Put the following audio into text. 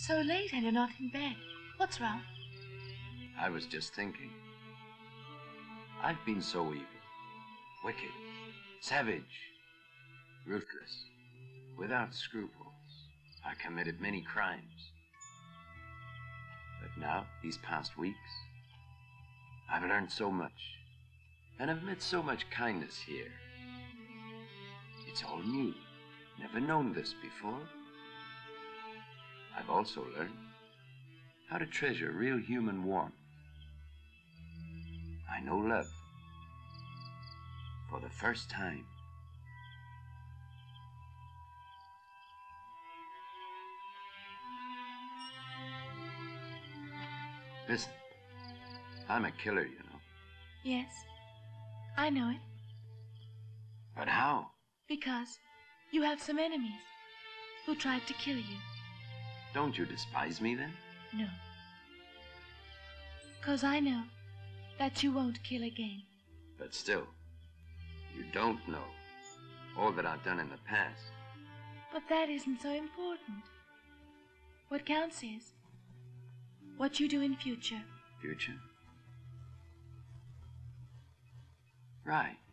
So late and you're not in bed. What's wrong? I was just thinking. I've been so evil, wicked, savage, ruthless, without scruples. I committed many crimes. But now, these past weeks, I've learned so much, and I've met so much kindness here. It's all new. Never known this before. I've also learned how to treasure real human warmth. I know love for the first time. Listen, I'm a killer, you know. Yes, I know it. But how? Because you have some enemies who tried to kill you. Don't you despise me then? No. 'Cause I know that you won't kill again. But still, you don't know all that I've done in the past. But that isn't so important. What counts is what you do in future. Future? Right.